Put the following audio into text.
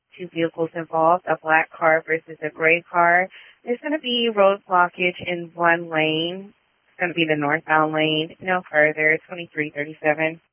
two vehicles involved, a black car versus a gray car. There's going to be road blockage in one lane. It's going to be the northbound lane, no further, 2337.